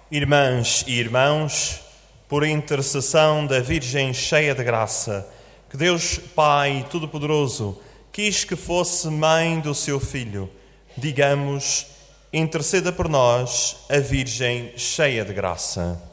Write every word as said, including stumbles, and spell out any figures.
Irmãs e irmãos, por intercessão da Virgem cheia de graça, que Deus Pai Todo-Poderoso quis que fosse mãe do seu Filho, digamos, interceda por nós a Virgem cheia de graça.